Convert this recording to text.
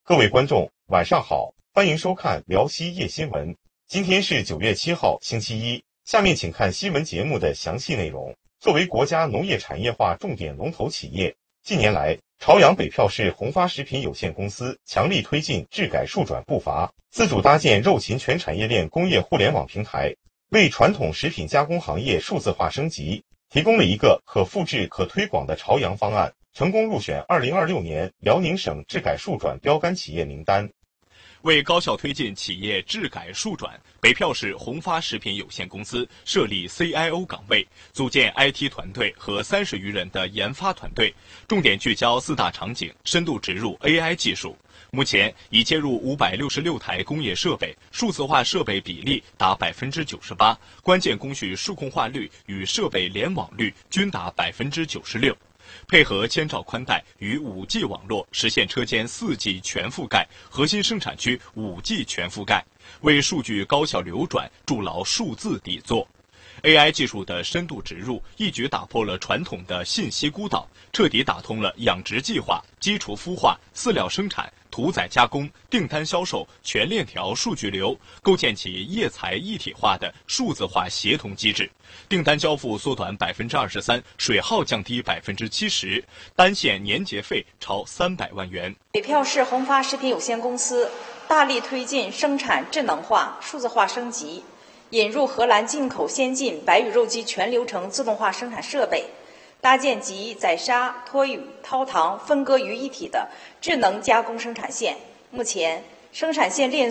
各位观众，晚上好，欢迎收看辽西夜新闻。今天是9月7号，星期一。下面请看新闻节目的详细内容。作为国家农业产业化重点龙头企业，近年来，朝阳北票市宏发食品有限公司强力推进治改数转步伐，自主搭建肉禽全产业链工业互联网平台，为传统食品加工行业数字化升级提供了一个可复制、可推广的朝阳方案，成功入选2026年辽宁省治改数转标杆企业名单。 为高效推进企业治改数转，北票市宏发食品有限公司设立 CIO 岗位，组建 IT 团队和30余人的研发团队，重点聚焦4大场景，深度植入 AI 技术。目前已接入566台工业设备，数字化设备比例达98%，关键工序数控化率与设备联网率均达96%。配合千兆宽带与5G 网络，实现车间4G 全覆盖，核心生产区5G 全覆盖，为数据高效流转筑牢数字底座。AI 技术的深度植入，一举打破了传统的信息孤岛，彻底打通了养殖计划、基础孵化、饲料生产、屠宰加工、订单销售全链条数据流，构建起业财一体化的数字化协同机制，订单交付缩短23%，水耗降低70%，单线年结费超300万元。 北票市宏发食品有限公司大力推进生产智能化、数字化升级，引入荷兰进口先进白羽肉鸡全流程自动化生产设备，搭建集宰杀、脱羽、掏糖、分割于一体的智能加工生产线。目前，生产线链